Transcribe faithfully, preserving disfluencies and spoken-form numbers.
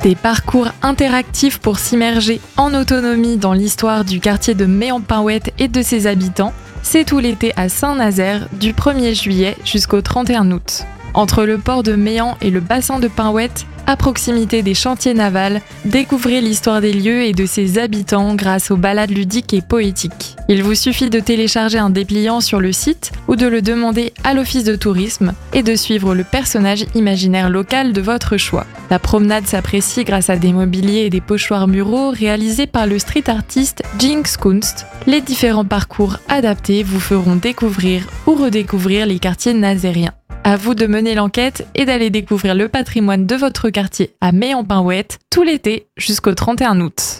Des parcours interactifs pour s'immerger en autonomie dans l'histoire du quartier de Mey-en-Pinhouette et de ses habitants, c'est tout l'été à Saint-Nazaire, du premier juillet jusqu'au trente et un août. Entre le port de Méan et le bassin de Pinhouette, à proximité des chantiers navals, découvrez l'histoire des lieux et de ses habitants grâce aux balades ludiques et poétiques. Il vous suffit de télécharger un dépliant sur le site ou de le demander à l'office de tourisme et de suivre le personnage imaginaire local de votre choix. La promenade s'apprécie grâce à des mobiliers et des pochoirs muraux réalisés par le street artiste Jinx Kunst. Les différents parcours adaptés vous feront découvrir ou redécouvrir les quartiers nazériens. À vous de mener l'enquête et d'aller découvrir le patrimoine de votre quartier à Mey-en-Pinhouette tout l'été jusqu'au trente et un août.